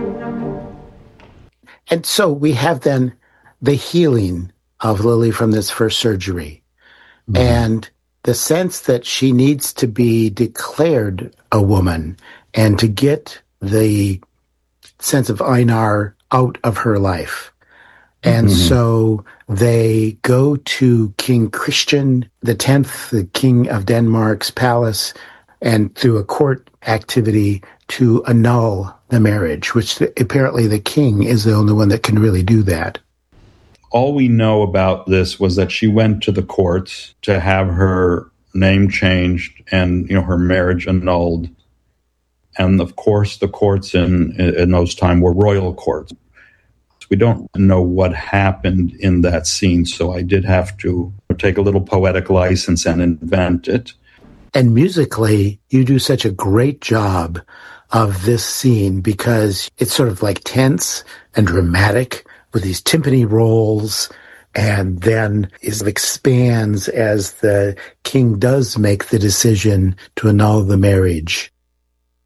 And so we have then the healing of Lily from this first surgery, and the sense that she needs to be declared a woman and to get the sense of Einar out of her life. And so they go to King Christian X, the King of Denmark's palace, and through a court activity to annul the marriage, which apparently the king is the only one that can really do that. All we know about this was that she went to the courts to have her name changed and, her marriage annulled. And of course, the courts in those times were royal courts. We don't know what happened in that scene, so I did have to take a little poetic license and invent it. And musically, you do such a great job of this scene because it's sort of like tense and dramatic with these timpani rolls, and then it expands as the king does make the decision to annul the marriage.